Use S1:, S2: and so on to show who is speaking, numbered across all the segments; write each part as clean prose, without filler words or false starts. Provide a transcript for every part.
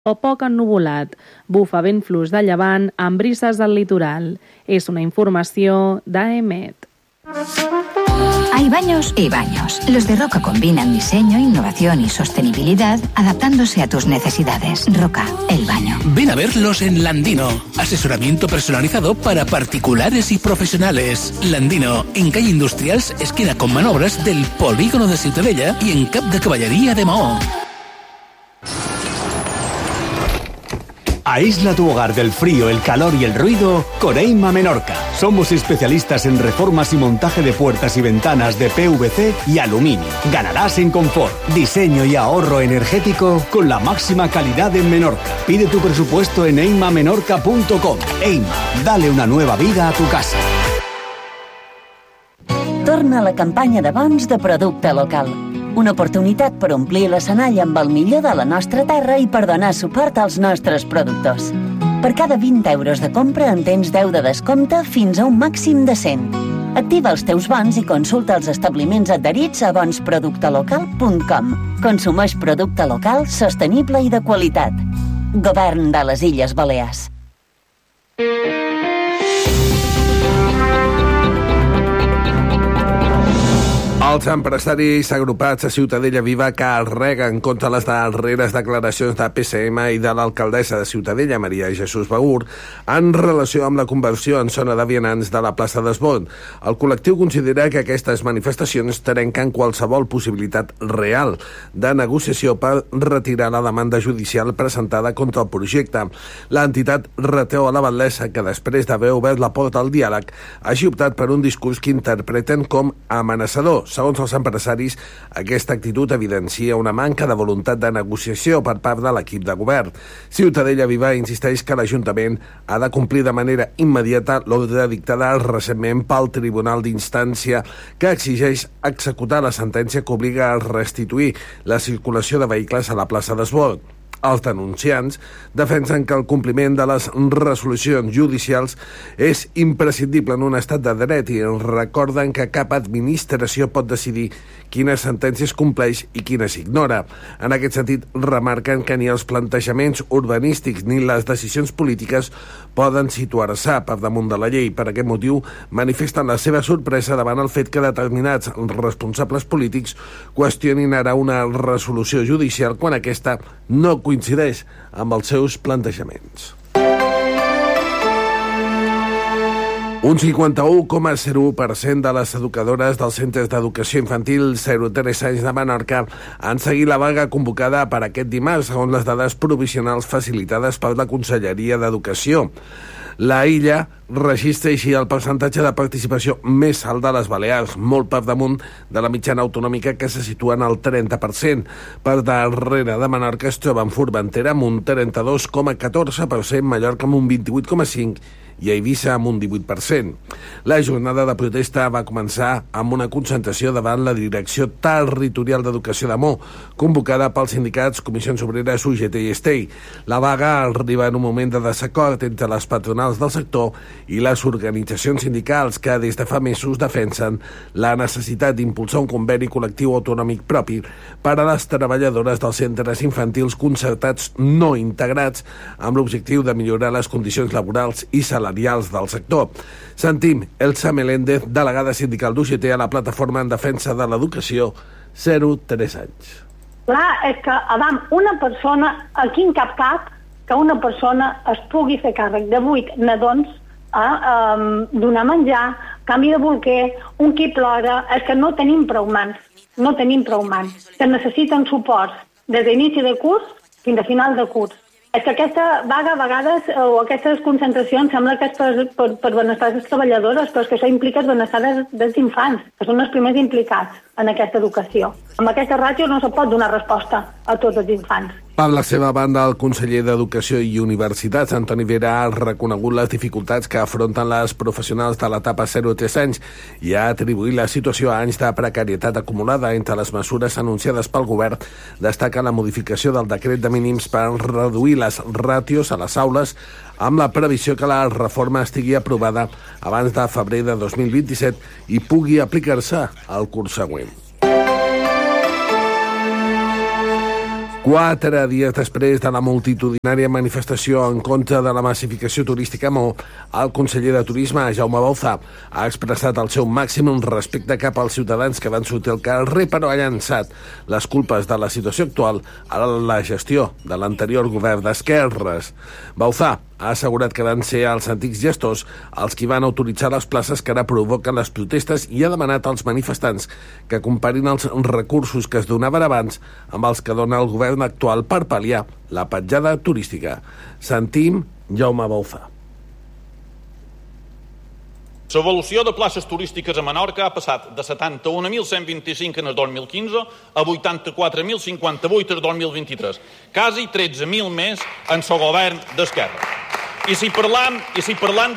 S1: o poc ennuvolat. Bufa vent fluix de llevant amb brises del litoral. És una informació d'AEMET.
S2: Hay baños y baños. Los de Roca combinan diseño, innovación y sostenibilidad, adaptándose a tus necesidades. Roca, el baño.
S3: Ven a verlos en Landino. Asesoramiento personalizado para particulares y profesionales. Landino, en calle Industrials, esquina con Manobras del Polígono de Ciutadella y en Cap de Caballería de Maó.
S4: Aísla tu hogar del frío, el calor y el ruido con Eima Menorca. Somos especialistas en reformas y montaje de puertas y ventanas de PVC y aluminio. Ganarás en confort, diseño y ahorro energético con la máxima calidad en Menorca. Pide tu presupuesto en eimamenorca.com. Eima, dale una nueva vida a tu casa.
S5: Torna la campanya de bons de producte local. Una oportunitat per omplir l'escenari amb el millor de la nostra terra i per donar suport als nostres productors. Per cada 20 euros de compra en tens 10 de descompte fins a un màxim de 100. Activa els teus bons i consulta els establiments adherits a bonsproductelocal.com. Consumeix producte local, sostenible i de qualitat. Govern de les Illes Balears.
S6: Els empresaris agrupats a Ciutadella Viva carreguen contra les darreres declaracions de PSM i de l'alcaldessa de Ciutadella, Maria Jesús Baur, en relació amb la conversió en zona de vianants de la plaça d'Esbón. El col·lectiu considera que aquestes manifestacions trenquen qualsevol possibilitat real de negociació per retirar la demanda judicial presentada contra el projecte. L'entitat reteu a la batlessa que, després d'haver obert la porta al diàleg, hagi optat per un discurs que interpreten com amenaçador. Segons els empresaris, aquesta actitud evidencia una manca de voluntat de negociació per part de l'equip de govern. Ciutadella Viva insisteix que l'Ajuntament ha de complir de manera immediata l'ordre dictada recentment pel Tribunal d'Instància que exigeix executar la sentència que obliga a restituir la circulació de vehicles a la plaça d'Esbón. Els denunciants defensen que el compliment de les resolucions judicials és imprescindible en un estat de dret i recorden que cap administració pot decidir quines sentències compleix i quines ignora. En aquest sentit, remarquen que ni els plantejaments urbanístics ni les decisions polítiques poden situar-se per damunt de la llei. Per aquest motiu, manifesten la seva sorpresa davant el fet que determinats responsables polítics qüestionin ara una resolució judicial quan aquesta no coincideix amb els seus plantejaments. Un 51,01% de les educadores dels centres d'educació infantil 0-3 anys de Menorca han seguit la vaga convocada per aquest dimarts, segons les dades provisionals facilitades per la Conselleria d'Educació. La illa registra així el percentatge de participació més alt de les Balears, molt per damunt de la mitjana autonòmica que se situa en el 30%. Per darrere de Menorca es troba en Formentera amb un 32,14%, Mallorca amb un 28,5% i a Eivissa amb un 18%. La jornada de protesta va començar amb una concentració davant la Direcció Territorial d'Educació de Mo, convocada pels sindicats Comissions Obreres, UGT i Estei. La vaga arriba en un moment de desacord entre les patronals del sector i les organitzacions sindicals que des de fa mesos defensen la necessitat d'impulsar un conveni col·lectiu autonòmic propi per a les treballadores dels centres infantils concertats no integrats amb l'objectiu de millorar les condicions laborals i salarials del sector. Sentim Elsa Meléndez, delegada sindical d'UGT a la plataforma en defensa de l'educació 0-3 anys.
S7: Clar, és que, Adam, una persona, aquí en cap que una persona es pugui fer càrrec de 8 nadons a donar menjar, canvi de bolquer, un qui plora, és que no tenim prou mans, que necessiten suports des d'inici de curs fins a final de curs. És que aquesta vaga a vegades, o aquestes concentracions, sembla que és per benestar de les treballadores, però és que això implica el benestar dels infants, que són els primers implicats en aquesta educació. Amb aquesta ràtio no se pot donar resposta a tots els infants.
S6: Per la seva banda, el conseller d'Educació i Universitats, Antoni Vera, ha reconegut les dificultats que afronten les professionals de l'etapa 0-3 anys i ha atribuït la situació a anys de precarietat acumulada. Entre les mesures anunciades pel govern destaca la modificació del decret de mínims per reduir les ràtios a les aules amb la previsió que la reforma estigui aprovada abans de febrer de 2027 i pugui aplicar-se al curs següent. 4 dies després de la multitudinària manifestació en contra de la massificació turística a Maó, el conseller de Turisme, Jaume Bauzá, ha expressat el seu màxim respecte cap als ciutadans que van sortir al carrer, però ha llançat les culpes de la situació actual a la gestió de l'anterior govern d'esquerres. Bauzá ha assegurat que van ser els antics gestors els qui van autoritzar les places que ara provoquen les protestes i ha demanat als manifestants que comparin els recursos que es donaven abans amb els que dona el govern actual per pal·liar la petjada turística. Sentim Jaume Bauzá.
S8: L'evolució de places turístiques a Menorca ha passat de 71.125 en el 2015 a 84.058 el 2023, quasi 13.000 més en el govern d'Esquerra. I si parlam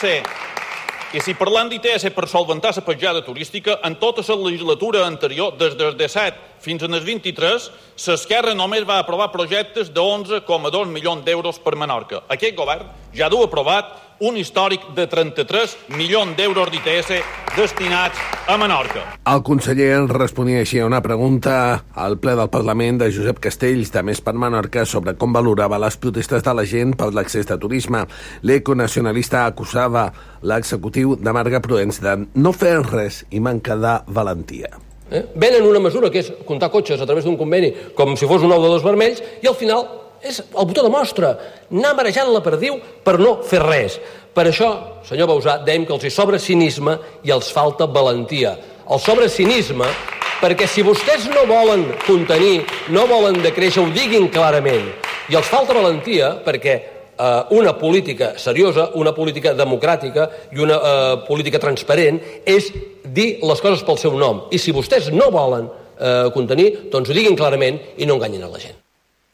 S8: d'ITS per solventar la petjada turística, en tota la legislatura anterior, des del 17 fins al 23, l'Esquerra només va aprovar projectes de 11,2 milions d'euros per Menorca. Aquest govern ja du aprovat un històric de 33 milions d'euros d'ITS destinats a Menorca.
S6: El conseller responia així a una pregunta al ple del Parlament de Josep Castells, de Més per Menorca, sobre com valorava les protestes de la gent per l'accés de turisme. L'econacionalista acusava l'executiu de Marga Proens de no fer res i manca de valentia.
S9: Venen una mesura que és comptar cotxes a través d'un conveni com si fos un ou de dos vermells i al final és el botó de mostra, anar marejant la perdiu per no fer res. Per això, senyor Bauzá, dèiem que els hi sobra cinisme i els falta valentia. Els sobra cinisme perquè si vostès no volen contenir, no volen decréixer, ho diguin clarament. I els falta valentia perquè una política seriosa, una política democràtica i una política transparent és dir les coses pel seu nom. I si vostès no volen contenir, doncs ho diguin clarament i no enganyin a la gent.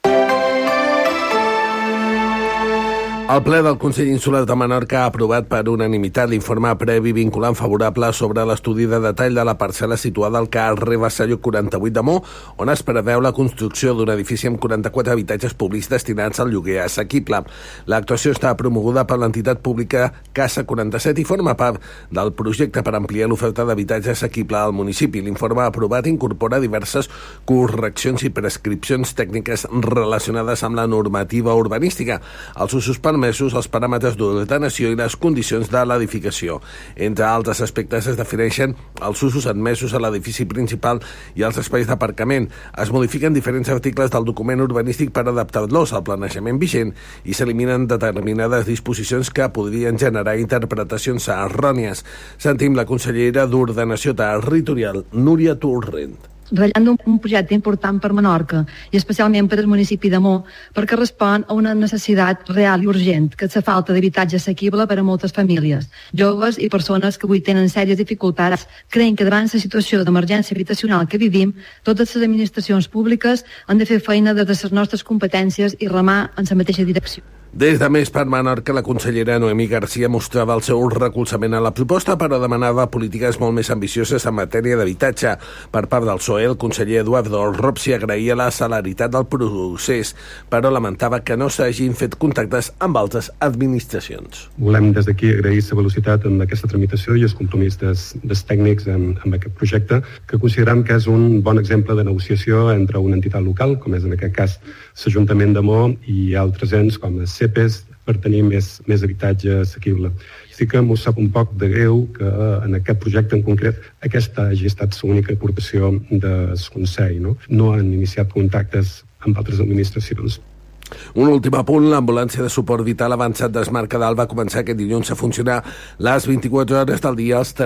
S6: El ple del Consell Insular de Menorca ha aprovat per unanimitat l'informe previ vinculant favorable sobre l'estudi de detall de la parcel·la situada al carrer Vassalló 48 de Maó, on es preveu la construcció d'un edifici amb 44 habitatges públics destinats al lloguer assequible. L'actuació està promoguda per l'entitat pública Casa 47 i forma part del projecte per ampliar l'oferta d'habitatge assequible al municipi. L'informe aprovat incorpora diverses correccions i prescripcions tècniques relacionades amb la normativa urbanística, els usos permesos, els paràmetres d'ordenació i les condicions de l'edificació. Entre altres aspectes es defineixen els usos admesos a l'edifici principal i els espais d'aparcament. Es modifiquen diferents articles del document urbanístic per adaptar-los al planejament vigent i s'eliminen determinades disposicions que podrien generar interpretacions errònies. Sentim la consellera d'Ordenació Territorial, Núria Torrent.
S10: Ratllant un projecte important per Menorca i especialment per al municipi de Maó, perquè respon a una necessitat real i urgent, que és la falta d'habitatge assequible per a moltes famílies, joves i persones que avui tenen sèries dificultats. Creiem que davant la situació d'emergència habitacional que vivim, totes les administracions públiques han de fer feina des de les nostres competències i remar en la mateixa direcció.
S6: Des de Més per Menorca, la consellera Noemí García mostrava el seu recolzament a la proposta, però demanava polítiques molt més ambicioses en matèria d'habitatge. Per part del PSOE, el conseller Eduardo Ropsi agraïa la celeritat del procés, però lamentava que no s'hagin fet contactes amb altres administracions.
S11: Volem des d'aquí agrair la velocitat en aquesta tramitació i el compromís dels tècnics en aquest projecte, que considerem que és un bon exemple de negociació entre una entitat local, com és en aquest cas l'Ajuntament de Maó, i altres ens com el CEPES, per tenir més habitatge assequible. Sí que m'ho sap un poc de greu que en aquest projecte en concret aquesta hagi estat l'única aportació del Consell. No han iniciat contactes amb altres administracions.
S6: Un últim apunt, l'ambulància de suport vital avançat d'Esmarcadal va començar aquest dilluns a funcionar les 24 hores del dia, els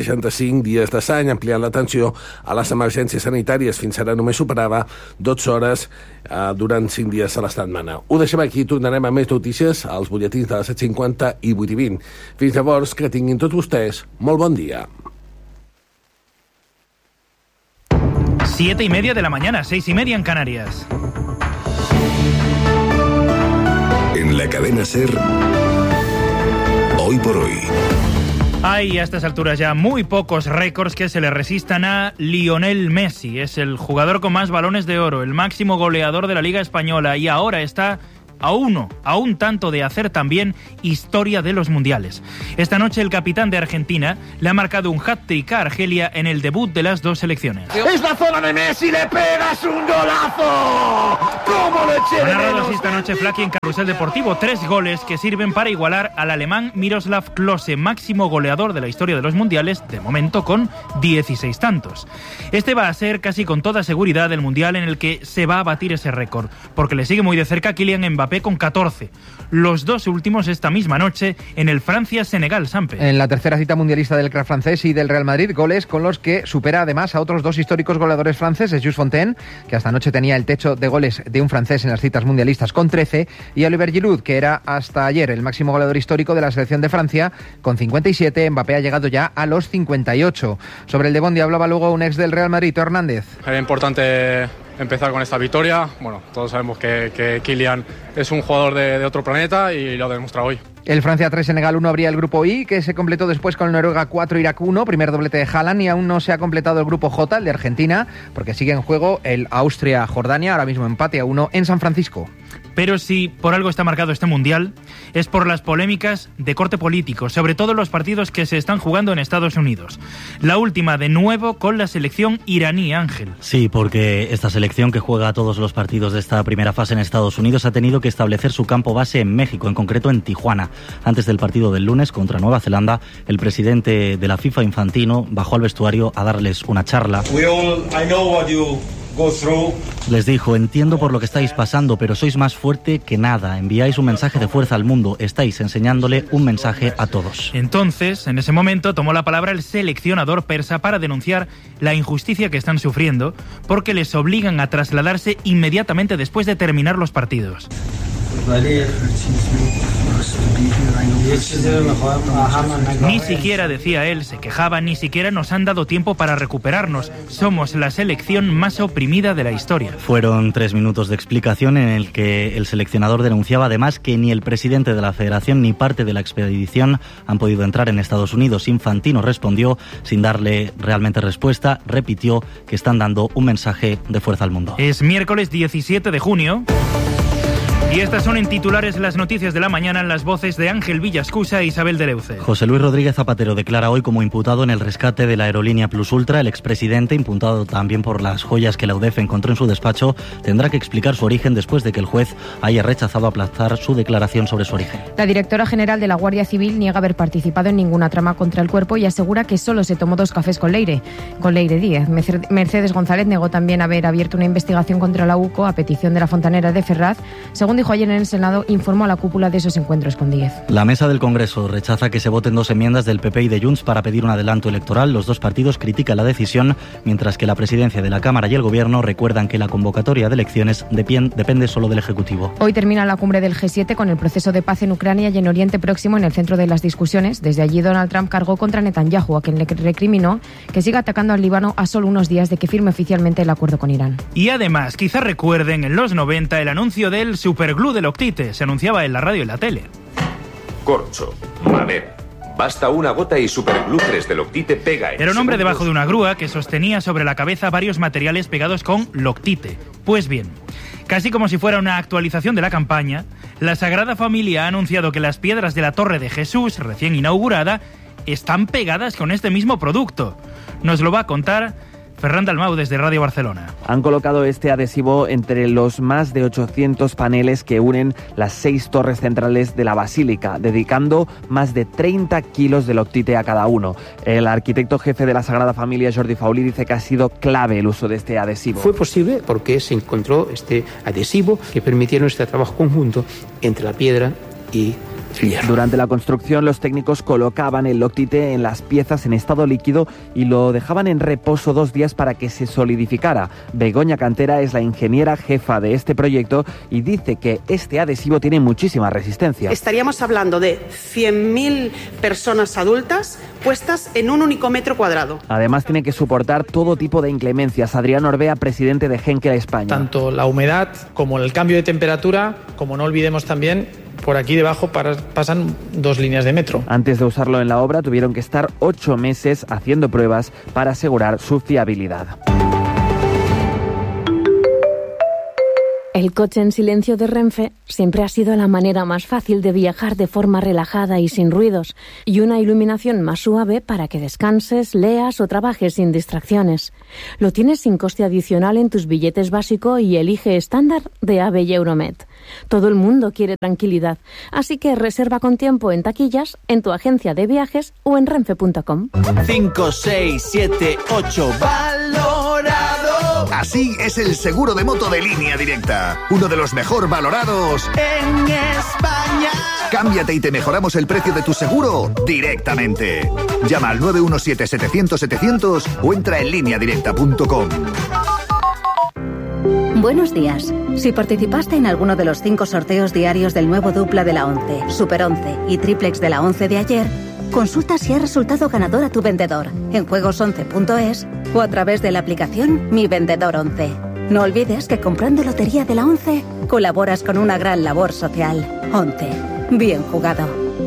S6: 365 dies de l'any, ampliant l'atenció a les emergències sanitàries. Fins ara només superava 12 hores durant 5 dies a la setmana. Ho deixem aquí, tornarem a més notícies als butlletins de les 7:50 i 8:20. Fins llavors, que tinguin tots vostès molt bon dia.
S12: 7:30 de la mañana, 6:30 en Canarias.
S13: En la cadena SER, hoy por hoy.
S12: Hay a estas alturas ya muy pocos récords que se le resistan a Lionel Messi. Es el jugador con más balones de oro, el máximo goleador de la Liga Española y ahora está a un tanto de hacer también historia de los mundiales. Esta noche el capitán de Argentina le ha marcado un hat-trick a Argelia en el debut de las dos selecciones.
S14: ¡Es la zona de Messi! ¡Le pegas un golazo! ¿Cómo lo eché de menos?
S12: Ha narrado así esta noche Flaky en Carrusel Deportivo 3 goles que sirven para igualar al alemán Miroslav Klose, máximo goleador de la historia de los mundiales, de momento con 16 tantos. Este va a ser casi con toda seguridad el mundial en el que se va a batir ese récord, porque le sigue muy de cerca Kylian Mbappé con 14. Los dos últimos esta misma noche en el Francia-Senegal, Sampe.
S15: En la tercera cita mundialista del crack francés y del Real Madrid, goles con los que supera además a otros dos históricos goleadores franceses, Jules Fontaine, que hasta anoche tenía el techo de goles de un francés en las citas mundialistas con 13, y Olivier Giroud, que era hasta ayer el máximo goleador histórico de la selección de Francia con 57. Mbappé ha llegado ya a los 58. Sobre el de Bondi hablaba luego un ex del Real Madrid, Hernández.
S16: Era importante empezar con esta victoria. Bueno, todos sabemos que Kylian es un jugador de otro planeta y lo ha demostrado hoy.
S15: El Francia 3, Senegal 1 abría el grupo I, que se completó después con el Noruega 4, Irak 1, primer doblete de Haaland, y aún no se ha completado el grupo J, el de Argentina, porque sigue en juego el Austria-Jordania, ahora mismo empate a 1 en San Francisco.
S12: Pero si por algo está marcado este mundial, es por las polémicas de corte político, sobre todo los partidos que se están jugando en Estados Unidos. La última, de nuevo, con la selección iraní, Ángel.
S17: Sí, porque esta selección, que juega todos los partidos de esta primera fase en Estados Unidos, ha tenido que establecer su campo base en México, en concreto en Tijuana. Antes del partido del lunes contra Nueva Zelanda, el presidente de la FIFA, Infantino, bajó al vestuario a darles una charla. Les dijo: entiendo por lo que estáis pasando, pero sois más fuerte que nada. Enviáis un mensaje de fuerza al mundo. Estáis enseñándole un mensaje a todos.
S12: Entonces, en ese momento, tomó la palabra el seleccionador persa para denunciar la injusticia que están sufriendo, porque les obligan a trasladarse inmediatamente después de terminar los partidos. Ni siquiera, decía él, se quejaba, ni siquiera nos han dado tiempo para recuperarnos. Somos la selección más oprimida de la historia.
S17: Fueron 3 minutos de explicación en el que el seleccionador denunciaba además que ni el presidente de la federación ni parte de la expedición han podido entrar en Estados Unidos. Infantino respondió sin darle realmente respuesta, repitió que están dando un mensaje de fuerza al mundo.
S12: Es miércoles 17 de junio. Y estas son en titulares las noticias de la mañana en las voces de Ángel Villascusa e Isabel Deleuze.
S17: José Luis Rodríguez Zapatero declara hoy como imputado en el rescate de la aerolínea Plus Ultra. El expresidente, imputado también por las joyas que la UDEF encontró en su despacho, tendrá que explicar su origen después de que el juez haya rechazado aplazar su declaración sobre su origen.
S18: La directora general de la Guardia Civil niega haber participado en ninguna trama contra el cuerpo y asegura que solo se tomó 2 cafés con Leire Díez. Mercedes González negó también haber abierto una investigación contra la UCO a petición de la fontanera de Ferraz. Según dijo ayer en el Senado, informó a la cúpula de esos encuentros con Díez.
S17: La mesa del Congreso rechaza que se voten 2 enmiendas del PP y de Junts para pedir un adelanto electoral. Los dos partidos critican la decisión, mientras que la presidencia de la Cámara y el Gobierno recuerdan que la convocatoria de elecciones depende solo del Ejecutivo.
S18: Hoy termina la cumbre del G7 con el proceso de paz en Ucrania y en Oriente Próximo en el centro de las discusiones. Desde allí, Donald Trump cargó contra Netanyahu, a quien le recriminó que siga atacando al Líbano a solo unos días de que firme oficialmente el acuerdo con Irán.
S12: Y además, quizás recuerden en los 90 el anuncio del superglue del Octite. Se anunciaba en la radio y la tele.
S19: Corcho, madera. Basta una gota y Superglue 3 del Octite pega en
S12: Era un hombre debajo de una grúa que sostenía sobre la cabeza varios materiales pegados con Loctite. Pues bien, casi como si fuera una actualización de la campaña, la Sagrada Familia ha anunciado que las piedras de la Torre de Jesús, recién inaugurada, están pegadas con este mismo producto. Nos lo va a contar Ferran Dalmau desde Radio Barcelona.
S20: Han colocado este adhesivo entre los más de 800 paneles que unen las 6 torres centrales de la Basílica, dedicando más de 30 kilos de Loctite a cada uno. El arquitecto jefe de la Sagrada Familia, Jordi Fauli, dice que ha sido clave el uso de este adhesivo.
S21: Fue posible porque se encontró este adhesivo que permitieron este trabajo conjunto entre la piedra y
S20: Durante la construcción, los técnicos colocaban el Loctite en las piezas en estado líquido y lo dejaban en reposo 2 días para que se solidificara. Begoña Cantera es la ingeniera jefa de este proyecto y dice que este adhesivo tiene muchísima resistencia.
S22: Estaríamos hablando de 100.000 personas adultas puestas en un único metro cuadrado.
S20: Además, tiene que soportar todo tipo de inclemencias. Adrián Orbea, presidente de Henkel España.
S23: Tanto la humedad como el cambio de temperatura, como no olvidemos también, por aquí debajo pasan 2 líneas de metro.
S20: Antes de usarlo en la obra tuvieron que estar 8 meses haciendo pruebas para asegurar su fiabilidad.
S1: El coche en silencio de Renfe siempre ha sido la manera más fácil de viajar de forma relajada y sin ruidos, y una iluminación más suave para que descanses, leas o trabajes sin distracciones. Lo tienes sin coste adicional en tus billetes básico y elige estándar de AVE y Euromed. Todo el mundo quiere tranquilidad, así que reserva con tiempo en taquillas, en tu agencia de viajes o en renfe.com.
S2: 5, 6, 7, 8, valorado.
S14: Así es el seguro de moto de Línea Directa, uno de los mejor valorados
S2: en España.
S14: Cámbiate y te mejoramos el precio de tu seguro directamente. Llama al 917-700-700 o entra en lineadirecta.com.
S3: Buenos días. Si participaste en alguno de los 5 sorteos diarios del nuevo dupla de la 11, Super 11 y triplex de la 11 de ayer, consulta si ha resultado ganador a tu vendedor en juegos11.es o a través de la aplicación Mi Vendedor 11. No olvides que comprando lotería de la 11 colaboras con una gran labor social. 11. Bien jugado.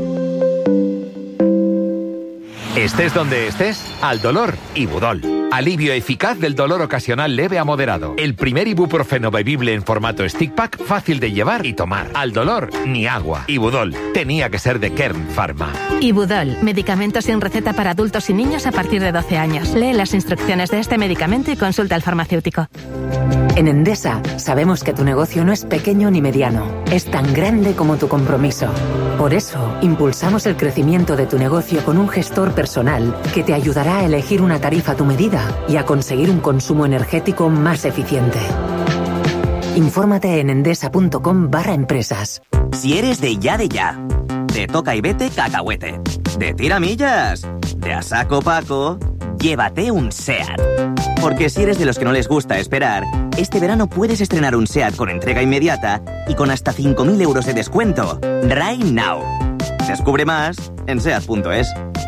S24: Estés donde estés, al dolor, Ibudol. Alivio eficaz del dolor ocasional leve a moderado. El primer ibuprofeno bebible en formato stick pack, fácil de llevar y tomar. Al dolor, ni agua. Ibudol. Tenía que ser de Kern Pharma.
S25: Ibudol. Medicamento sin receta para adultos y niños a partir de 12 años. Lee las instrucciones de este medicamento y consulta al farmacéutico.
S26: En Endesa sabemos que tu negocio no es pequeño ni mediano. Es tan grande como tu compromiso. Por eso, impulsamos el crecimiento de tu negocio con un gestor personal que te ayudará a elegir una tarifa a tu medida y a conseguir un consumo energético más eficiente. Infórmate en endesa.com/empresas.
S27: Si eres de ya, de toca y vete cacahuete, de tiramillas, de a saco Paco, llévate un SEAT. Porque si eres de los que no les gusta esperar, este verano puedes estrenar un SEAT con entrega inmediata y con hasta 5.000 euros de descuento. Right now. Descubre más en SEAT.es.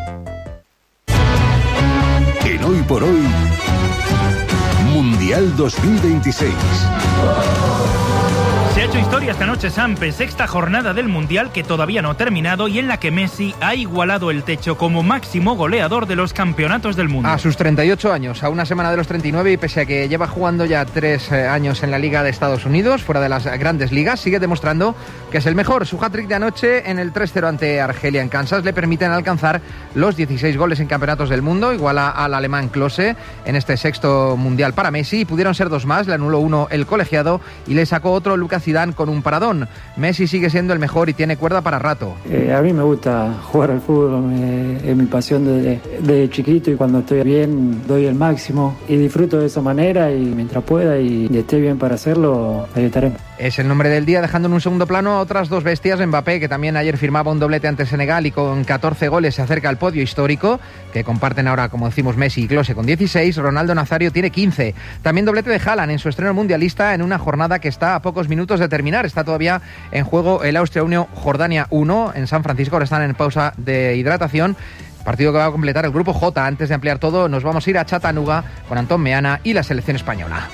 S13: En Hoy por Hoy, Mundial 2026.
S12: Se ha hecho historia esta noche, Sampe, sexta jornada del Mundial que todavía no ha terminado y en la que Messi ha igualado el techo como máximo goleador de los campeonatos del mundo.
S15: A sus 38 años, a una semana de los 39 y pese a que lleva jugando ya 3 años en la Liga de Estados Unidos, fuera de las grandes ligas, sigue demostrando que es el mejor. Su hat-trick de anoche en el 3-0 ante Argelia en Kansas le permiten alcanzar los 16 goles en campeonatos del mundo, iguala al alemán Klose en este sexto Mundial para Messi. Pudieron ser 2 más, le anuló uno el colegiado y le sacó otro Lucas Zidane con un paradón. Messi sigue siendo el mejor y tiene cuerda para rato.
S28: A mí me gusta jugar al fútbol, es mi pasión desde chiquito y cuando estoy bien doy el máximo y disfruto de esa manera y mientras pueda y esté bien para hacerlo, ahí estaremos.
S15: Es el nombre del día, dejando en un segundo plano a otras 2 bestias. Mbappé, que también ayer firmaba un doblete ante Senegal y con 14 goles se acerca al podio histórico, que comparten ahora, como decimos, Messi y Klose con 16. Ronaldo Nazario tiene 15. También doblete de Haaland en su estreno mundialista en una jornada que está a pocos minutos de terminar. Está todavía en juego el Austria 1, Jordania 1 en San Francisco. Ahora están en pausa de hidratación. Partido que va a completar el grupo J. Antes de ampliar todo, nos vamos a ir a Chattanooga con Antón Meana y la selección española.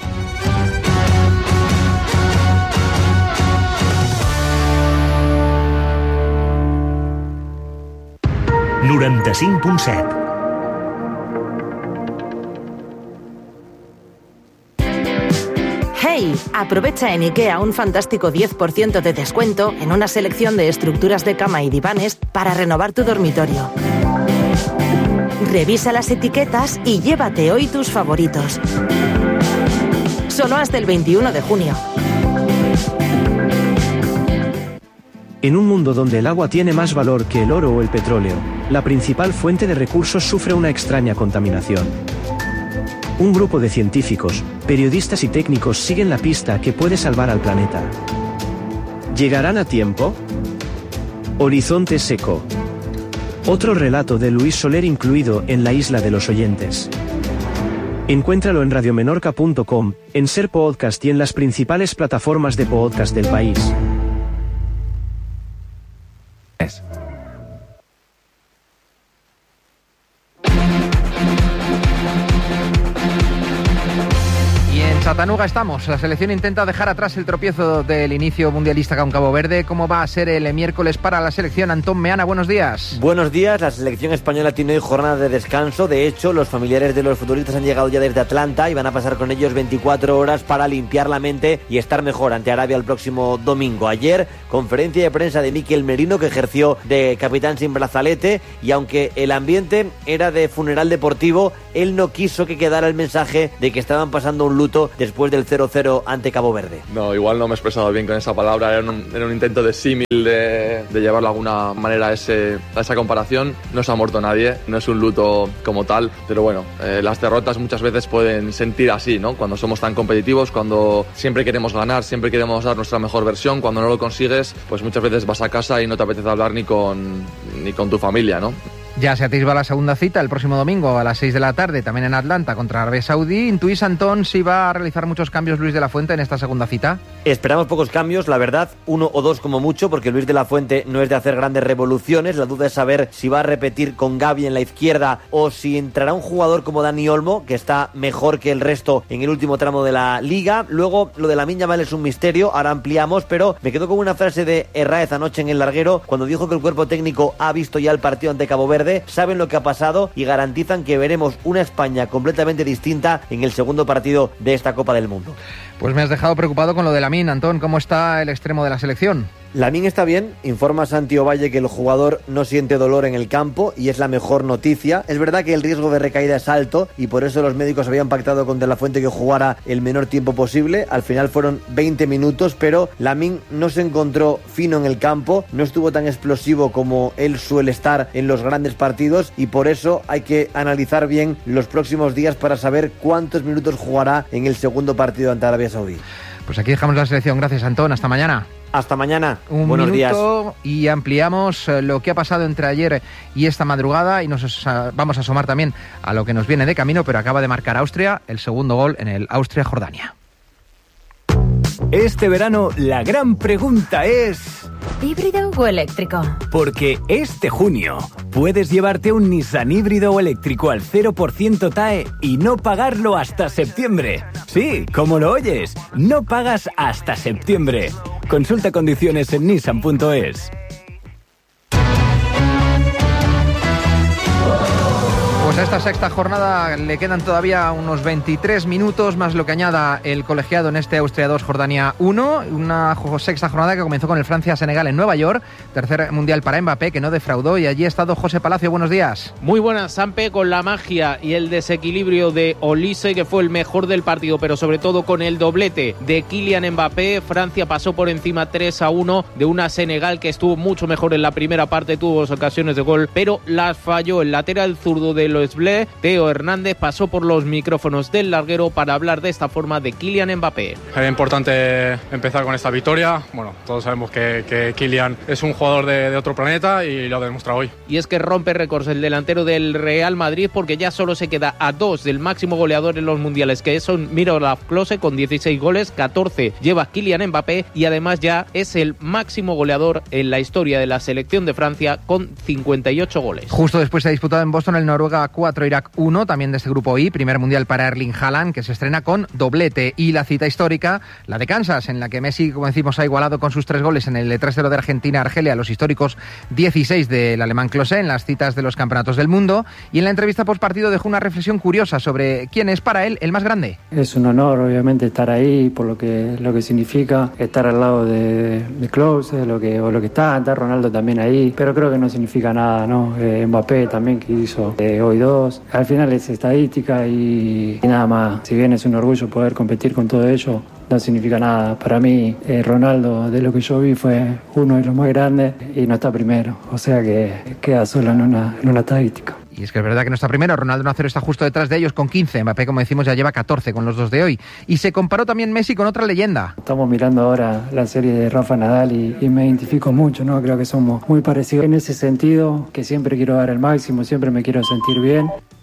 S29: ¡Hey! Aprovecha en IKEA un fantástico 10% de descuento en una selección de estructuras de cama y divanes para renovar tu dormitorio. Revisa las etiquetas y llévate hoy tus favoritos. Solo hasta el 21 de junio.
S30: En un mundo donde el agua tiene más valor que el oro o el petróleo, la principal fuente de recursos sufre una extraña contaminación. Un grupo de científicos, periodistas y técnicos siguen la pista que puede salvar al planeta. ¿Llegarán a tiempo? Horizonte seco. Otro relato de Luis Soler incluido en La Isla de los Oyentes. Encuéntralo en radiomenorca.com, en Ser Podcast y en las principales plataformas de podcast del país.
S15: Chattanooga estamos. La selección intenta dejar atrás el tropiezo del inicio mundialista con Cabo Verde. ¿Cómo va a ser el miércoles para la selección? Antón Meana, buenos días.
S4: Buenos días. La selección española tiene hoy jornada de descanso. De hecho, los familiares de los futbolistas han llegado ya desde Atlanta y van a pasar con ellos 24 horas para limpiar la mente y estar mejor ante Arabia el próximo domingo. Ayer, conferencia de prensa de Mikel Merino, que ejerció de capitán sin brazalete, y aunque el ambiente era de funeral deportivo, él no quiso que quedara el mensaje de que estaban pasando un luto después del 0-0 ante Cabo Verde.
S5: No, igual no me he expresado bien con esa palabra, era un intento de símil de llevarlo de alguna manera a esa comparación. No se ha muerto nadie, no es un luto como tal, pero bueno, las derrotas muchas veces pueden sentir así, ¿no? Cuando somos tan competitivos, cuando siempre queremos ganar, siempre queremos dar nuestra mejor versión, cuando no lo consigues, pues muchas veces vas a casa y no te apetece hablar ni con tu familia, ¿no?
S15: Ya se atisba la segunda cita el próximo domingo a las 6 de la tarde, también en Atlanta contra Arabia Saudí. ¿Intuís, Antón, si va a realizar muchos cambios Luis de la Fuente en esta segunda cita?
S4: Esperamos pocos cambios, la verdad, 1 o 2 como mucho, porque Luis de la Fuente no es de hacer grandes revoluciones. La duda es saber si va a repetir con Gavi en la izquierda o si entrará un jugador como Dani Olmo, que está mejor que el resto en el último tramo de la Liga. Luego, lo de Lamine Yamal es un misterio, ahora ampliamos, pero me quedo con una frase de Herráez anoche en el larguero, cuando dijo que el cuerpo técnico ha visto ya el partido ante Cabo Verde, saben lo que ha pasado y garantizan que veremos una España completamente distinta en el segundo partido de esta Copa del Mundo.
S15: Pues me has dejado preocupado con lo de Lamine, Antón. ¿Cómo está el extremo de la selección?
S4: Lamine está bien, informa Santi Ovalle que el jugador no siente dolor en el campo y es la mejor noticia. Es verdad que el riesgo de recaída es alto y por eso los médicos habían pactado con De la Fuente que jugara el menor tiempo posible. Al final fueron 20 minutos, pero Lamine no se encontró fino en el campo, no estuvo tan explosivo como él suele estar en los grandes partidos y por eso hay que analizar bien los próximos días para saber cuántos minutos jugará en el segundo partido ante Arabia Saudí.
S15: Pues aquí dejamos la selección. Gracias, Antón. Hasta mañana.
S4: Hasta mañana.
S15: Buenos días. Y ampliamos lo que ha pasado entre ayer y esta madrugada y nos vamos a asomar también a lo que nos viene de camino, pero acaba de marcar Austria el segundo gol en el Austria-Jordania.
S6: Este verano la gran pregunta es...
S7: ¿híbrido o eléctrico?
S6: Porque este junio puedes llevarte un Nissan híbrido o eléctrico al 0% TAE y no pagarlo hasta septiembre. Sí, como lo oyes, no pagas hasta septiembre. Consulta condiciones en nissan.es.
S15: Pues a esta sexta jornada le quedan todavía unos 23 minutos, más lo que añada el colegiado en este Austria 2, Jordania 1. Una sexta jornada que comenzó con el Francia-Senegal en Nueva York. Tercer mundial para Mbappé, que no defraudó. Y allí ha estado José Palacio. Buenos días.
S8: Muy buenas, Sampe, con la magia y el desequilibrio de Olise, que fue el mejor del partido, pero sobre todo con el doblete de Kylian Mbappé. Francia pasó por encima 3-1 de una Senegal que estuvo mucho mejor en la primera parte, tuvo ocasiones de gol, pero las falló. El lateral zurdo de los Blé, Teo Hernández, pasó por los micrófonos del larguero para hablar de esta forma de Kylian Mbappé.
S9: Era importante empezar con esta victoria. Bueno, todos sabemos que Kylian es un jugador de otro planeta y lo ha demostrado hoy.
S8: Y es que rompe récords el delantero del Real Madrid, porque ya solo se queda a 2 del máximo goleador en los mundiales, que son Miroslav Klose con 16 goles, 14 lleva Kylian Mbappé y además ya es el máximo goleador en la historia de la selección de Francia con 58 goles.
S15: Justo después se ha disputado en Boston el Noruega 4, Irak 1, también de este grupo I, primer mundial para Erling Haaland, que se estrena con doblete. Y la cita histórica, la de Kansas, en la que Messi, como decimos, ha igualado con sus 3 goles en el 3-0 de Argentina-Argelia los históricos 16 del alemán Klose en las citas de los campeonatos del mundo. Y en la entrevista postpartido dejó una reflexión curiosa sobre quién es para él el más grande.
S28: Es un honor, obviamente, estar ahí por lo que significa estar al lado de Klose, lo que está Ronaldo también ahí, pero creo que no significa nada, ¿no? Mbappé también, que hizo hoy 2. Al final es estadística y nada más. Si bien es un orgullo poder competir con todo ello, no significa nada. Para mí, Ronaldo, de lo que yo vi, fue uno de los más grandes y no está primero. O sea que queda solo en una estadística.
S15: Y es que es verdad que no está primero, Ronaldo 1-0 está justo detrás de ellos con 15, Mbappé, como decimos, ya lleva 14 con los 2 de hoy. Y se comparó también Messi con otra leyenda.
S28: Estamos mirando ahora la serie de Rafa Nadal y me identifico mucho, ¿no? Creo que somos muy parecidos en ese sentido, que siempre quiero dar el máximo, siempre me quiero sentir bien.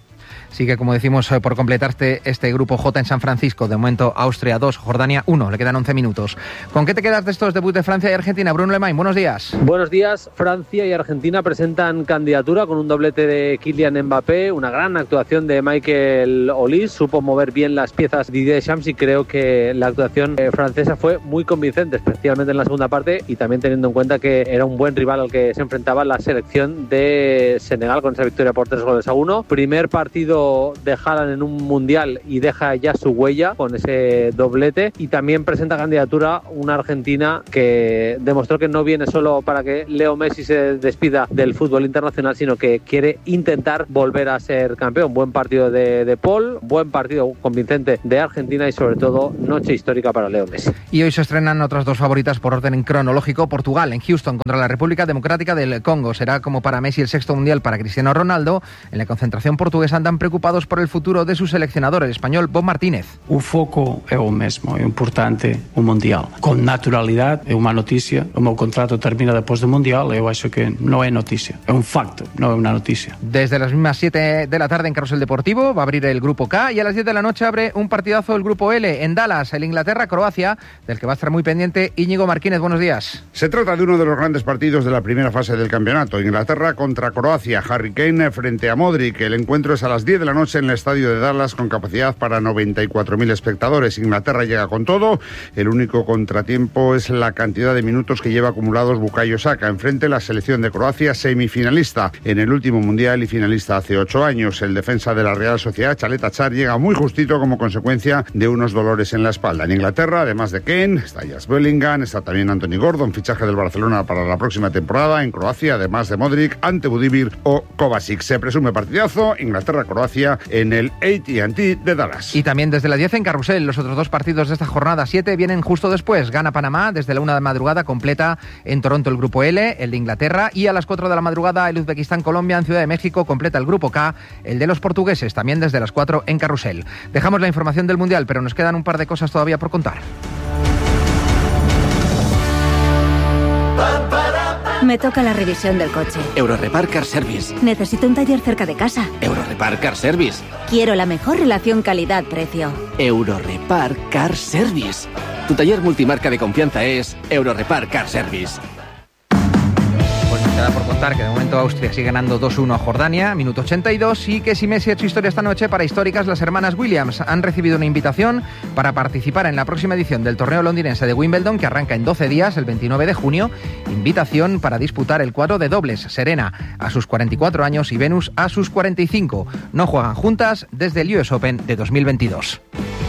S15: Sigue, como decimos, por completarse este grupo J en San Francisco. De momento, Austria 2, Jordania 1. Le quedan 11 minutos. ¿Con qué te quedas de estos debuts de Francia y Argentina? Bruno Lemain, buenos días.
S10: Buenos días. Francia y Argentina presentan candidatura con un doblete de Kylian Mbappé, una gran actuación de Michael Olise. Supo mover bien las piezas Didier Deschamps y creo que la actuación francesa fue muy convincente, especialmente en la segunda parte, y también teniendo en cuenta que era un buen rival al que se enfrentaba la selección de Senegal con esa victoria por 3-1. Primer partido de Haaland en un mundial y deja ya su huella con ese doblete, y también presenta candidatura una Argentina que demostró que no viene solo para que Leo Messi se despida del fútbol internacional, sino que quiere intentar volver a ser campeón. Buen partido de Paul, buen partido convincente de Argentina y sobre todo noche histórica para Leo Messi.
S15: Y hoy se estrenan otras dos favoritas por orden cronológico. Portugal en Houston contra la República Democrática del Congo. Será como para Messi el sexto mundial para Cristiano Ronaldo. En la concentración portuguesa andan preocupados por el futuro de su seleccionador, el español Bob Martínez.
S11: O foco é o mesmo, é importante o mundial. Con naturalidade é unha noticia. O meu contrato termina depois do mundial. Eu acho que non é noticia, é un facto, non é unha noticia.
S15: Desde las mismas 7 de la tarde en Carrusel Deportivo va a abrir el grupo K y a las 10 de la noche abre un partidazo el grupo L en Dallas, el Inglaterra-Croacia, del que va a estar muy pendiente Íñigo Marquínez. Buenos días.
S16: Se trata de uno de los grandes partidos de la primera fase del campeonato. Inglaterra contra Croacia, Harry Kane frente a Modric. El encuentro es a las 10 de la noche en el estadio de Dallas con capacidad para 94.000 espectadores. Inglaterra llega con todo. El único contratiempo es la cantidad de minutos que lleva acumulados Bukayo Saka. Enfrente la selección de Croacia, semifinalista en el último mundial y finalista hace 8 años. El defensa de la Real Sociedad, Chalet Achar, llega muy justito como consecuencia de unos dolores en la espalda. En Inglaterra, además de Kane, está Jas Bellingham, está también Anthony Gordon, fichaje del Barcelona para la próxima temporada. En Croacia, además de Modric, Ante Budimir o Kovacic. Se presume partidazo, Inglaterra-Croacia en el AT&T de Dallas.
S15: Y también desde las 10 en Carrusel, los otros dos partidos de esta jornada 7 vienen justo después. Gana Panamá desde la 1 de madrugada, completa en Toronto el grupo L, el de Inglaterra, y a las 4 de la madrugada el Uzbekistán-Colombia en Ciudad de México, completa el grupo K, el de los portugueses, también desde las 4 en Carrusel. Dejamos la información del Mundial, pero nos quedan un par de cosas todavía por contar.
S3: Me toca la revisión del coche.
S17: Eurorepar Car Service.
S3: Necesito un taller cerca de casa.
S17: Eurorepar Car Service.
S3: Quiero la mejor relación calidad-precio.
S17: Eurorepar Car Service. Tu taller multimarca de confianza es Eurorepar Car Service.
S15: Pues nos queda por contar que de momento Austria sigue ganando 2-1 a Jordania, minuto 82, y que si Messi ha hecho historia esta noche para históricas, las hermanas Williams han recibido una invitación para participar en la próxima edición del torneo londinense de Wimbledon, que arranca en 12 días, el 29 de junio. Invitación para disputar el cuadro de dobles. Serena a sus 44 años y Venus a sus 45. No juegan juntas desde el US Open de 2022.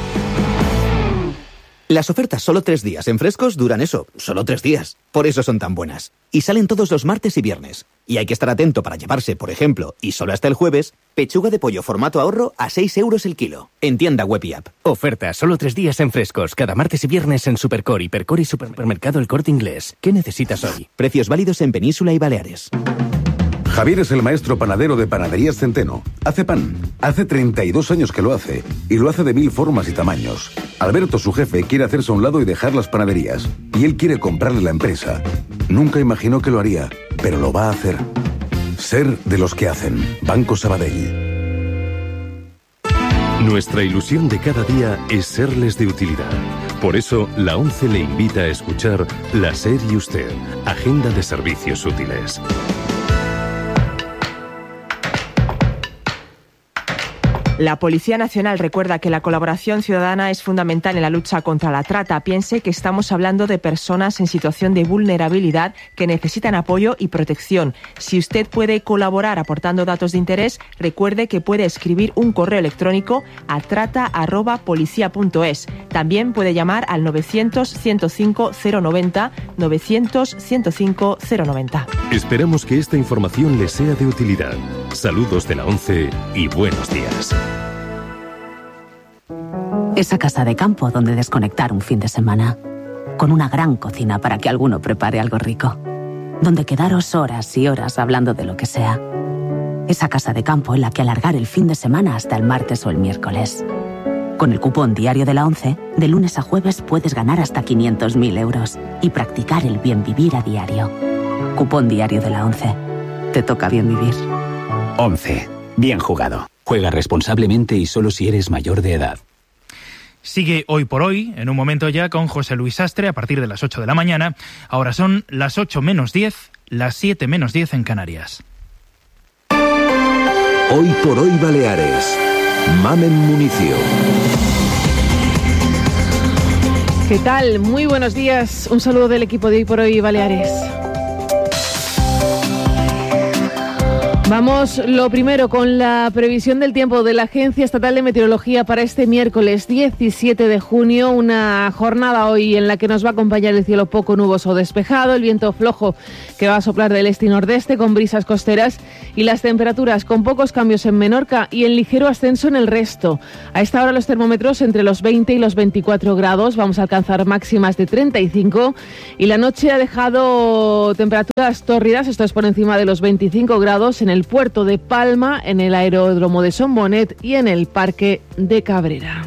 S18: Las ofertas solo 3 días en Frescos duran eso, solo 3 días. Por eso son tan buenas. Y salen todos los martes y viernes. Y hay que estar atento para llevarse, por ejemplo, y solo hasta el jueves, pechuga de pollo formato ahorro a 6 euros el kilo. En tienda web y app.
S30: Ofertas solo 3 días en Frescos, cada martes y viernes en Supercore, Hipercore y Supermercado El Corte Inglés. ¿Qué necesitas hoy?
S18: Precios válidos en Península y Baleares.
S13: Javier es el maestro panadero de Panaderías Centeno. Hace pan. Hace 32 años que lo hace. Y lo hace de 1000 formas y tamaños. Alberto, su jefe, quiere hacerse a un lado y dejar las panaderías. Y él quiere comprarle la empresa. Nunca imaginó que lo haría, pero lo va a hacer. Ser de los que hacen. Banco Sabadell.
S19: Nuestra ilusión de cada día es serles de utilidad. Por eso, la ONCE le invita a escuchar La SER y Usted, Agenda de Servicios Útiles.
S20: La Policía Nacional recuerda que la colaboración ciudadana es fundamental en la lucha contra la trata. Piense que estamos hablando de personas en situación de vulnerabilidad que necesitan apoyo y protección. Si usted puede colaborar aportando datos de interés, recuerde que puede escribir un correo electrónico a trata@policia.es. También puede llamar al 900-105-090, 900-105-090.
S19: Esperamos que esta información le sea de utilidad. Saludos de la ONCE y buenos días.
S26: Esa casa de campo donde desconectar un fin de semana. Con una gran cocina para que alguno prepare algo rico. Donde quedaros horas y horas hablando de lo que sea. Esa casa de campo en la que alargar el fin de semana hasta el martes o el miércoles. Con el cupón diario de la ONCE, de lunes a jueves puedes ganar hasta 500.000 euros y practicar el bien vivir a diario. Cupón diario de la ONCE. Te toca bien vivir.
S21: ONCE. Bien jugado.
S1: Juega responsablemente y solo si eres mayor de edad.
S2: Sigue Hoy por Hoy, en un momento ya, con José Luis Sastre a partir de las 8 de la mañana. Ahora son las 8 menos 10, las 7 menos 10 en Canarias.
S19: Hoy por Hoy Baleares. Mamen Municio.
S12: ¿Qué tal? Muy buenos días. Un saludo del equipo de Hoy por Hoy Baleares. Vamos lo primero con la previsión del tiempo de la Agencia Estatal de Meteorología para este miércoles 17 de junio, una jornada hoy en la que nos va a acompañar el cielo poco nuboso o despejado, el viento flojo que va a soplar del este y nordeste con brisas costeras y las temperaturas con pocos cambios en Menorca y en ligero ascenso en el resto. A esta hora los termómetros entre los 20 y los 24 grados, vamos a alcanzar máximas de 35 y la noche ha dejado temperaturas tórridas, esto es por encima de los 25 grados en el puerto de Palma, en el aeródromo de Son Bonet y en el parque de Cabrera.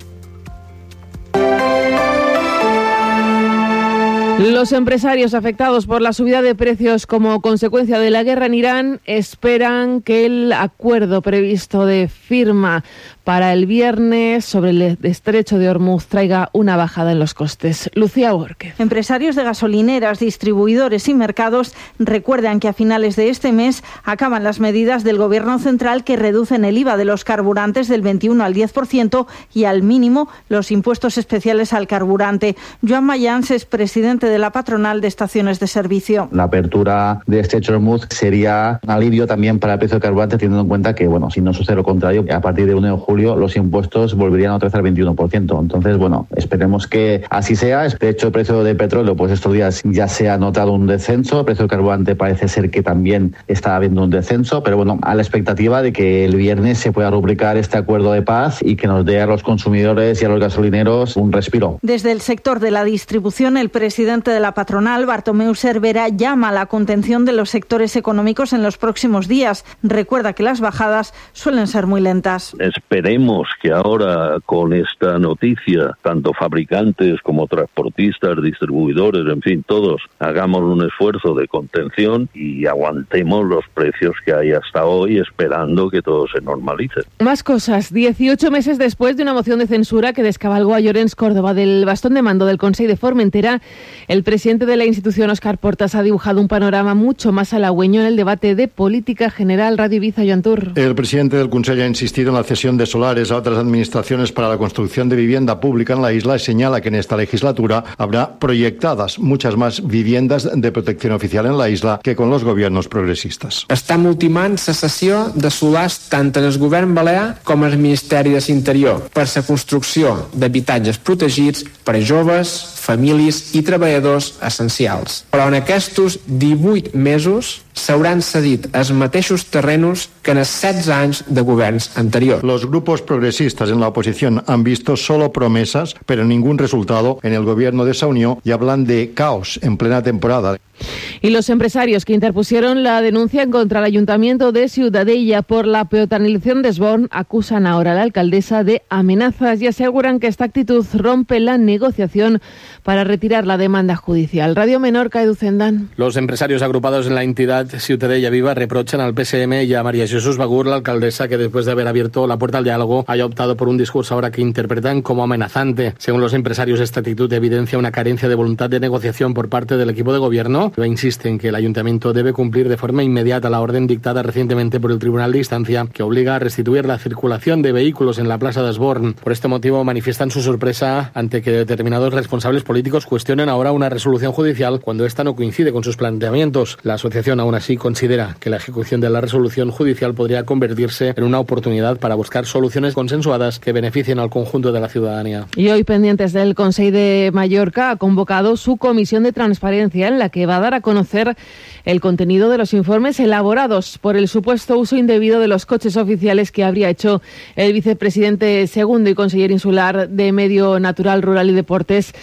S12: Los empresarios afectados por la subida de precios como consecuencia de la guerra en Irán esperan que el acuerdo previsto de firma para el viernes sobre el estrecho de Hormuz traiga una bajada en los costes. Lucía Borque.
S14: Empresarios de gasolineras, distribuidores y mercados recuerdan que a finales de este mes acaban las medidas del Gobierno central que reducen el IVA de los carburantes del 21 al 10% y al mínimo los impuestos especiales al carburante. Joan Mayans es presidente de la patronal de estaciones de servicio.
S21: La apertura de estrecho Hormuz sería un alivio también para el precio del carburante, teniendo en cuenta que, si no sucede lo contrario, a partir de 1 de julio los impuestos volverían otra vez al 21%. Entonces, esperemos que así sea. De hecho, el precio del petróleo, estos días ya se ha notado un descenso. El precio del carburante parece ser que también está habiendo un descenso, pero a la expectativa de que el viernes se pueda rubricar este acuerdo de paz y que nos dé a los consumidores y a los gasolineros un respiro.
S14: Desde el sector de la distribución, el presidente de la patronal, Bartomeu Cervera, llama a la contención de los sectores económicos en los próximos días. Recuerda que las bajadas suelen ser muy lentas.
S22: Esperemos que ahora con esta noticia, tanto fabricantes como transportistas, distribuidores, en fin, todos hagamos un esfuerzo de contención y aguantemos los precios que hay hasta hoy, esperando que todo se normalice.
S12: Más cosas. 18 meses después de una moción de censura que descabalgó a Llorens Córdoba del bastón de mando del Consell de Formentera, el presidente de la institución, Óscar Portas, ha dibujado un panorama mucho más halagüeño en el debate de política general. Radio Ibiza, Joan Tur.
S23: El presidente del Consell ha insistido en la cesión de solares a otras administraciones para la construcción de vivienda pública en la isla y señala que en esta legislatura habrá proyectadas muchas más viviendas de protección oficial en la isla que con los gobiernos progresistas.
S24: Estem ultimant la cessió de solars tant en el govern balear com el Ministeri de l'Interior per la construcció d'habitatges protegits per a joves, famílies i treballadors essencials. Però en aquests 18 mesos s'hauran cedit els mateixos terrenos que en els 16 anys de governs anteriors.
S23: Los grupos progresistas en la oposición han visto solo promesas, pero ningún resultado en el gobierno de esa unión y hablan de caos en plena temporada.
S12: Y los empresarios que interpusieron la denuncia contra el Ayuntamiento de Ciudadella por la peatonalización de Esborn acusan ahora a la alcaldesa de amenazas y aseguran que esta actitud rompe la negociación para retirar la demanda judicial. Radio Menorca, Edu Zendán.
S25: Los empresarios agrupados en la entidad Ciutadella Viva reprochan al PSM y a María Jesús Bagur, la alcaldesa, que después de haber abierto la puerta al diálogo haya optado por un discurso ahora que interpretan como amenazante. Según los empresarios, esta actitud evidencia una carencia de voluntad de negociación por parte del equipo de gobierno. Insiste en que el ayuntamiento debe cumplir de forma inmediata la orden dictada recientemente por el Tribunal de Instancia que obliga a restituir la circulación de vehículos en la plaza de Esborn. Por este motivo manifiestan su sorpresa ante que determinados responsables políticos cuestionen ahora una resolución judicial cuando esta no coincide con sus planteamientos. La asociación aún así considera que la ejecución de la resolución judicial podría convertirse en una oportunidad para buscar soluciones consensuadas que beneficien al conjunto de la ciudadanía.
S12: Y hoy, pendientes del Consell de Mallorca, ha convocado su comisión de transparencia en la que va a dar a conocer el contenido de los informes elaborados por el supuesto uso indebido de los coches oficiales que habría hecho el vicepresidente segundo y conseller insular de Medio Natural, Rural y Deportes,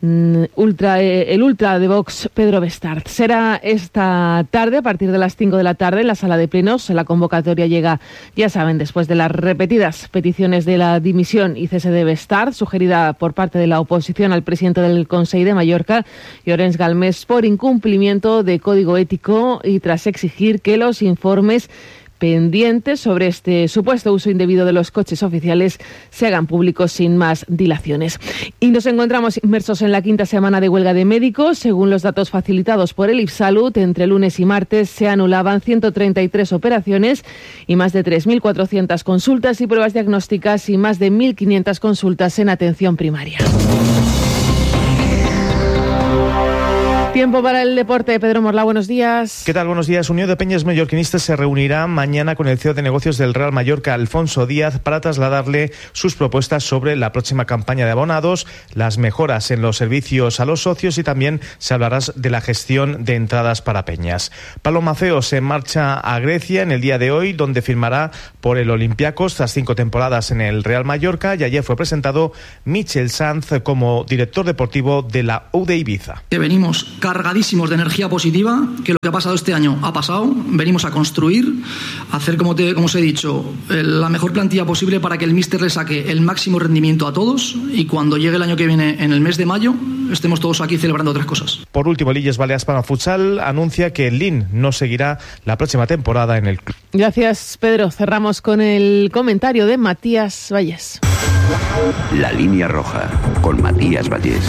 S12: el ultra de Vox, Pedro Bestart. Será esta tarde, a partir de las 5 de la tarde, en la sala de plenos. La convocatoria llega, ya saben, después de las repetidas peticiones de la dimisión y cese de Bestart, sugerida por parte de la oposición al presidente del Consell de Mallorca, Llorens Galmés, por incumplimiento de código ético y tras exigir que los informes pendientes sobre este supuesto uso indebido de los coches oficiales se hagan públicos sin más dilaciones. Y nos encontramos inmersos en la quinta semana de huelga de médicos. Según los datos facilitados por el IFSalud, entre lunes y martes se anulaban 133 operaciones y más de 3.400 consultas y pruebas diagnósticas y más de 1.500 consultas en atención primaria. Tiempo para el deporte. Pedro Morla, buenos días.
S4: ¿Qué tal? Buenos días. Unión de Peñas Mallorquinistas se reunirá mañana con el CEO de negocios del Real Mallorca, Alfonso Díaz, para trasladarle sus propuestas sobre la próxima campaña de abonados, las mejoras en los servicios a los socios y también se hablará de la gestión de entradas para peñas. Pablo Maceo se marcha a Grecia en el día de hoy, donde firmará por el Olympiacos tras 5 temporadas en el Real Mallorca, y ayer fue presentado Michel Sanz como director deportivo de la UD Ibiza.
S5: Que venimos cargadísimos de energía positiva, que lo que ha pasado este año ha pasado, venimos a construir, a hacer, como os he dicho, la mejor plantilla posible para que el míster le saque el máximo rendimiento a todos y cuando llegue el año que viene, en el mes de mayo, estemos todos aquí celebrando otras cosas.
S4: Por último, el Illes Balears Palma Futsal anuncia que el LIN no seguirá la próxima temporada en el club.
S12: Gracias, Pedro. Cerramos con el comentario de Matías Vallés.
S6: La línea roja, con Matías Vallés.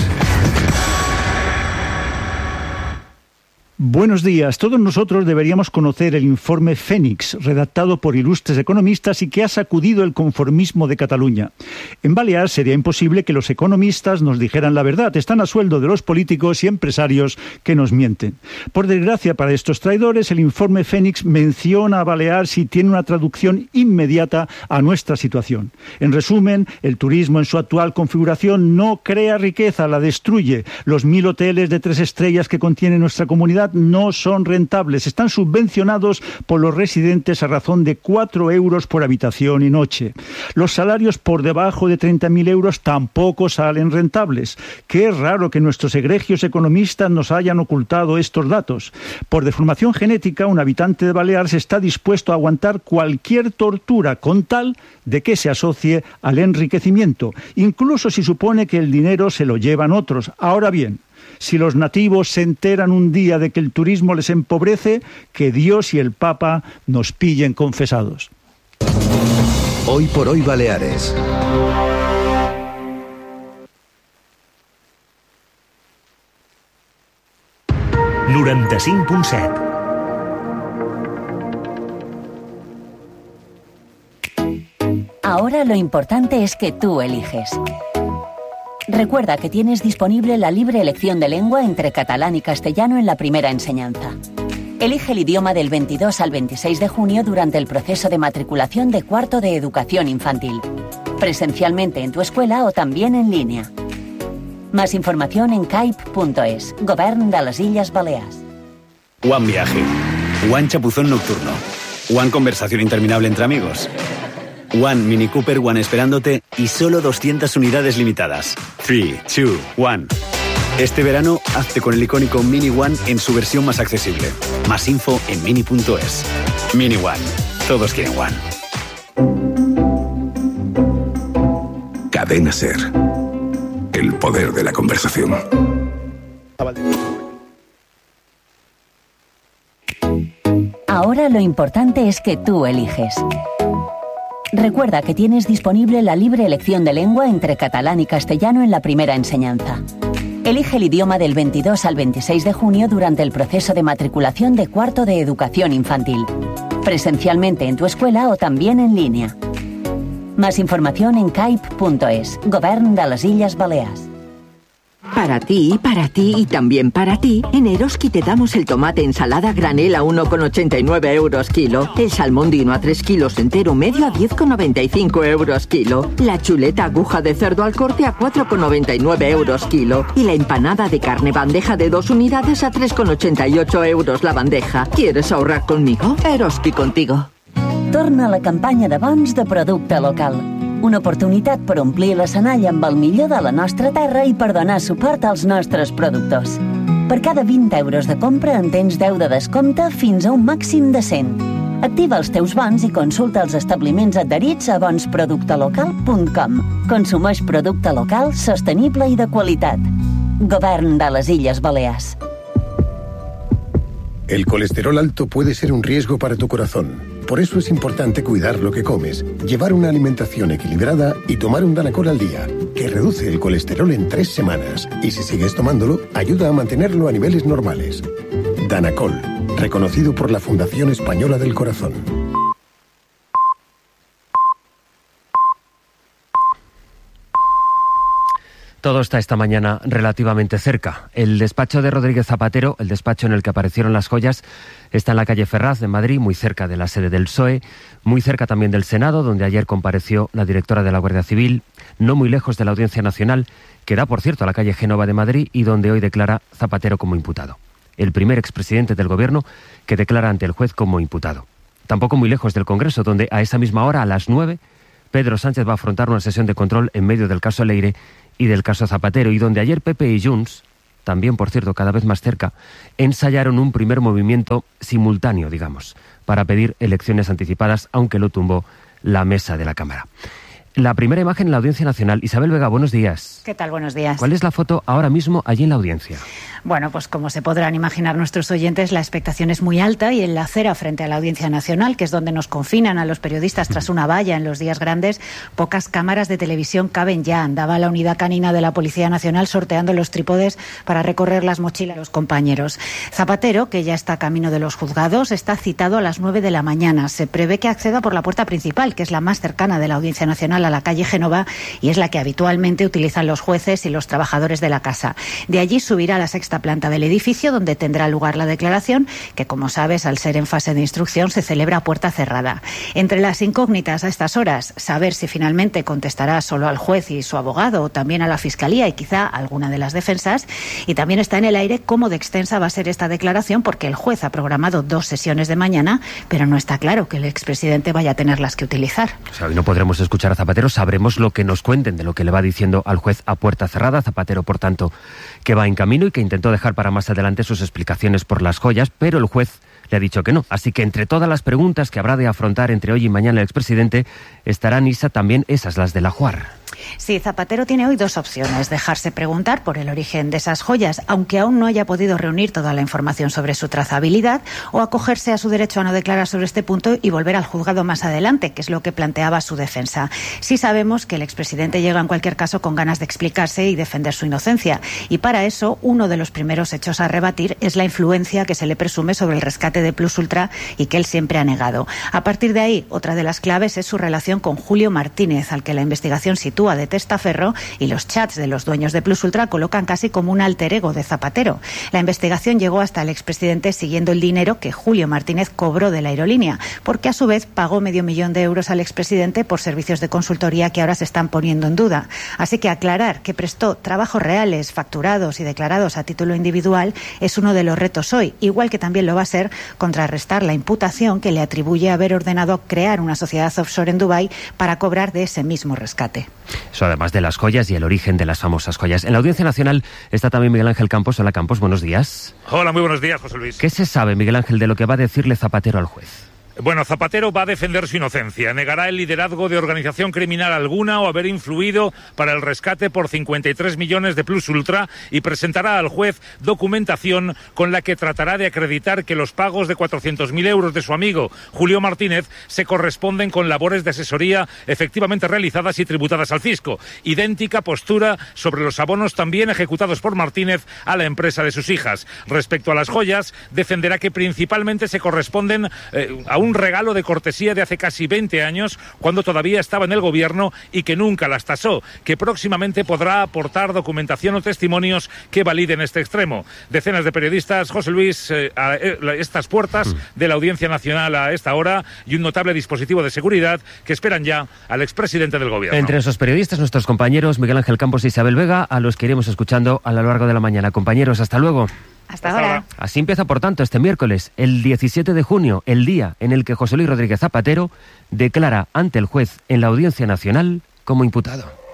S7: Buenos días. Todos nosotros deberíamos conocer el informe Fénix, redactado por ilustres economistas y que ha sacudido el conformismo de Cataluña. En Baleares sería imposible que los economistas nos dijeran la verdad. Están a sueldo de los políticos y empresarios que nos mienten. Por desgracia para estos traidores, el informe Fénix menciona a Baleares y tiene una traducción inmediata a nuestra situación. En resumen, el turismo en su actual configuración no crea riqueza, la destruye. Los 1.000 hoteles de 3 estrellas que contiene nuestra comunidad no son rentables, están subvencionados por los residentes a razón de 4 euros por habitación y noche. Los salarios por debajo de 30.000 euros tampoco salen rentables. Qué raro que nuestros egregios economistas nos hayan ocultado estos datos. Por deformación genética, un habitante de Baleares está dispuesto a aguantar cualquier tortura con tal de que se asocie al enriquecimiento, incluso si supone que el dinero se lo llevan otros. Ahora bien, si los nativos se enteran un día de que el turismo les empobrece, que Dios y el Papa nos pillen confesados.
S8: Hoy por hoy Baleares.
S9: Ahora lo importante es que tú eliges. Recuerda que tienes disponible la libre elección de lengua entre catalán y castellano en la primera enseñanza. Elige el idioma del 22 al 26 de junio durante el proceso de matriculación de cuarto de educación infantil, presencialmente en tu escuela o también en línea. Más información en caip.es, Govern de les Illes Balears.
S1: One viaje, One chapuzón nocturno, One conversación interminable entre amigos, One Mini Cooper One esperándote y solo 200 unidades limitadas. 3, 2, 1. Este verano, hazte con el icónico Mini One en su versión más accesible. Más info en mini.es. Mini One. Todos quieren One.
S8: Cadena SER. El poder de la conversación.
S9: Ahora lo importante es que tú eliges. Recuerda que tienes disponible la libre elección de lengua entre catalán y castellano en la primera enseñanza. Elige el idioma del 22 al 26 de junio durante el proceso de matriculación de cuarto de educación infantil, presencialmente en tu escuela o también en línea. Más información en caip.es, Govern de les Illes Balears.
S10: Para ti y también para ti, en Eroski te damos el tomate ensalada granel a 1,89 euros kilo, el salmón dino a 3 kilos entero medio a 10,95 euros kilo, la chuleta aguja de cerdo al corte a 4,99 euros kilo y la empanada de carne bandeja de 2 unidades a 3,88 euros la bandeja. ¿Quieres ahorrar conmigo? Eroski contigo.
S9: Torna a la campanya de bons de producte local. Una oportunitat per omplir l'escenari amb el millor de la nostra terra i per donar suport als nostres productors. Per cada 20 euros de compra en tens 10 de descompte fins a un màxim de 100. Activa els teus bons i consulta els establiments adherits a bonsproductelocal.com. Consumeix producte local, sostenible i de qualitat. Govern de les Illes Balears.
S27: El colesterol alto puede ser un riesgo para tu corazón.
S3: Por eso es importante cuidar lo que comes, llevar una alimentación equilibrada y tomar un Danacol al día, que reduce el colesterol en 3 semanas. Y si sigues tomándolo, ayuda a mantenerlo a niveles normales. Danacol, reconocido por la Fundación Española del Corazón.
S11: Todo está esta mañana relativamente cerca. El despacho de Rodríguez Zapatero, el despacho en el que aparecieron las joyas, está en la calle Ferraz de Madrid, muy cerca de la sede del PSOE, muy cerca también del Senado, donde ayer compareció la directora de la Guardia Civil, no muy lejos de la Audiencia Nacional, que da, por cierto, a la calle Génova de Madrid y donde hoy declara Zapatero como imputado. El primer expresidente del Gobierno que declara ante el juez como imputado. Tampoco muy lejos del Congreso, donde a esa misma hora, a las 9, Pedro Sánchez va a afrontar una sesión de control en medio del caso Leire y del caso Zapatero, y donde ayer PP y Junts, también por cierto cada vez más cerca, ensayaron un primer movimiento simultáneo, digamos, para pedir elecciones anticipadas, aunque lo tumbó la mesa de la Cámara. La primera imagen en la Audiencia Nacional. Isabel Vega, buenos días.
S15: ¿Qué tal? Buenos días.
S11: ¿Cuál es la foto ahora mismo allí en la audiencia?
S15: Bueno, pues como se podrán imaginar nuestros oyentes, la expectación es muy alta y en la acera frente a la Audiencia Nacional, que es donde nos confinan a los periodistas tras una valla en los días grandes, pocas cámaras de televisión caben ya. Andaba la unidad canina de la Policía Nacional sorteando los trípodes para recorrer las mochilas de los compañeros. Zapatero, que ya está camino de los juzgados, está citado a las 9 de la mañana. Se prevé que acceda por la puerta principal, que es la más cercana de la Audiencia Nacional a la calle Génova y es la que habitualmente utilizan los jueces y los trabajadores de la casa. De allí subirá a la sexta planta del edificio, donde tendrá lugar la declaración, que como sabes, al ser en fase de instrucción, se celebra a puerta cerrada. Entre las incógnitas a estas horas, saber si finalmente contestará solo al juez y su abogado o también a la Fiscalía y quizá a alguna de las defensas. Y también está en el aire cómo de extensa va a ser esta declaración, porque el juez ha programado 2 sesiones de mañana, pero no está claro que el expresidente vaya a tenerlas que utilizar.
S11: O sea, hoy no podremos escuchar a Zapatero, sabremos lo que nos cuenten de lo que le va diciendo al juez a puerta cerrada. Zapatero, por tanto, que va en camino y que intentó dejar para más adelante sus explicaciones por las joyas, pero el juez le ha dicho que no. Así que entre todas las preguntas que habrá de afrontar entre hoy y mañana el expresidente, estarán, Isa, también esas, las del ajuar.
S15: Sí, Zapatero tiene hoy 2 opciones: dejarse preguntar por el origen de esas joyas, aunque aún no haya podido reunir toda la información sobre su trazabilidad, o acogerse a su derecho a no declarar sobre este punto y volver al juzgado más adelante, que es lo que planteaba su defensa. Sí sabemos que el expresidente llega en cualquier caso con ganas de explicarse y defender su inocencia, y para eso uno de los primeros hechos a rebatir es la influencia que se le presume sobre el rescate de Plus Ultra y que él siempre ha negado. A partir de ahí, otra de las claves es su relación con Julio Martínez, al que la investigación sitúa de testaferro, y los chats de los dueños de Plus Ultra colocan casi como un alter ego de Zapatero. La investigación llegó hasta el expresidente siguiendo el dinero que Julio Martínez cobró de la aerolínea, porque a su vez pagó $500,000 de euros al expresidente por servicios de consultoría que ahora se están poniendo en duda. Así que aclarar que prestó trabajos reales, facturados y declarados a título individual es uno de los retos hoy, igual que también lo va a ser contrarrestar la imputación que le atribuye haber ordenado crear una sociedad offshore en Dubái para cobrar de ese mismo rescate.
S11: Eso además de las joyas y el origen de las famosas joyas. En la Audiencia Nacional está también Miguel Ángel Campos. Hola, Campos, buenos días.
S16: Hola, muy buenos días, José Luis.
S11: ¿Qué se sabe, Miguel Ángel, de lo que va a decirle Zapatero al juez?
S16: Bueno, Zapatero va a defender su inocencia, negará el liderazgo de organización criminal alguna o haber influido para el rescate por 53 millones de Plus Ultra y presentará al juez documentación con la que tratará de acreditar que los pagos de 400.000 euros de su amigo Julio Martínez se corresponden con labores de asesoría efectivamente realizadas y tributadas al fisco. Idéntica postura sobre los abonos también ejecutados por Martínez a la empresa de sus hijas. Respecto a las joyas, defenderá que principalmente se corresponden a un regalo de cortesía de hace casi 20 años, cuando todavía estaba en el gobierno y que nunca las tasó, que próximamente podrá aportar documentación o testimonios que validen este extremo. Decenas de periodistas, José Luis, a estas puertas de la Audiencia Nacional a esta hora, y un notable dispositivo de seguridad que esperan ya al expresidente del gobierno.
S11: Entre esos periodistas, nuestros compañeros Miguel Ángel Campos e Isabel Vega, a los que iremos escuchando a lo largo de la mañana. Compañeros, hasta luego.
S15: Hasta ahora.
S11: Así empieza, por tanto, este miércoles, el 17 de junio, el día en el que José Luis Rodríguez Zapatero declara ante el juez en la Audiencia Nacional como imputado.